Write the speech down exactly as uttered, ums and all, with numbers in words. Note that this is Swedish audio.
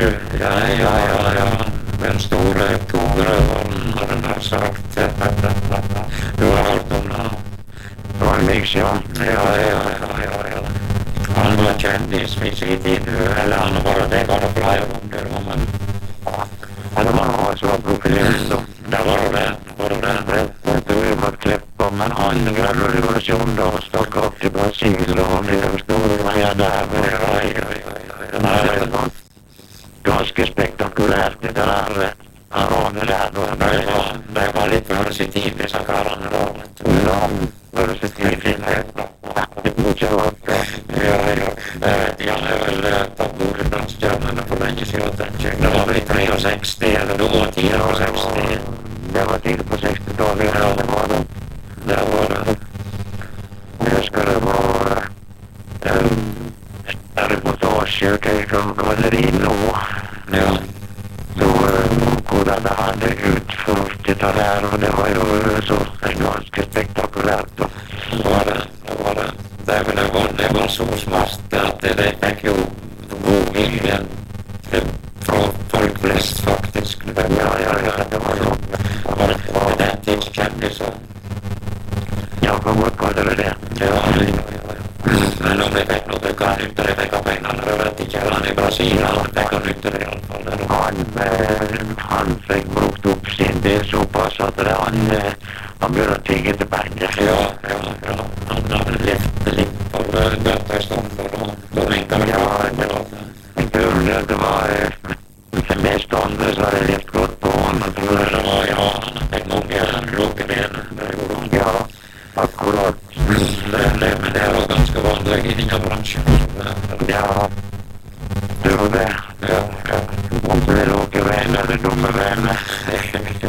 Ja, ja, ja, ja. Den stora oktoberövermaren har sagt. Du har hört om det. Vanligtvis, ja. Ja, ja, ja, ja, ja. Han var kändis vid sin tid, eller han var det bara flera gånger. Men Eller man har så profilering då. det var det, var det. Det var ju bara kläppa, men andra revolution då, stocka upp till Brasil och det förstår man ja där. Ja, ja, ja, ja. Det var ganska spektakulärt det där araner där då. Det var, det var lite för sin tid, dessa karlarna då. Ja, för sig till det. Det borde vara bra. Ja, ja, det vet jag. Jag har väl tagit bordet bland stjärnorna för länge sedan. Det var väl tre och sextio eller då var tio och sextio. Det var tid på sextiotalet, ja, det var det. Det var det. Nu ska det vara en reportage från gallerin och Ja. så kodade han det ut först det här och det var ju så ganska spektakulärt då. Det var det, det var det. Det var, det var, det var så smart att det, det fick ju gå in igen. Det från folk flest faktiskt. Ja, ja, ja, det var så. Det var det den tids kändisar. Jag kommer ihåg vad det var det. Ja, ja, ja. Men om det fick något kan inte det fick pengarna över till källan i Brasilien. Han fick han inte det i alla fall. Han, han fick brukt upp sin del så pass att han, han började tigga till pengar. Ja, ja, ja. Han hade levt lite på dödstånd för dem. De inte hade Ja, det var inte under, det var för mest andra så hade det levt gott på honom. det var, ja, han fick många råkeben. Det gjorde han. Ja, akkurat. Det, det, men det var ganska vanligt i dina branscher. Ja, det var det. Ja, ja. Om det råkar vänner eller dumma vänner.